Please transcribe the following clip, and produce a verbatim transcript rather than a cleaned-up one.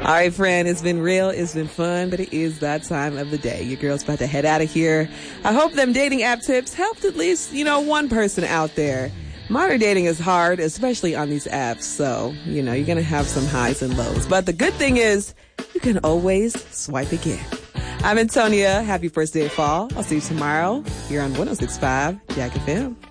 All right, friend, it's been real, it's been fun, but it is that time of the day. Your girl's about to head out of here. I hope them dating app tips helped at least, you know, one person out there. Modern dating is hard, especially on these apps, so, you know, you're going to have some highs and lows. But the good thing is, you can always swipe again. I'm Antonia. Happy first day of fall. I'll see you tomorrow here on one oh six point five Jack F M.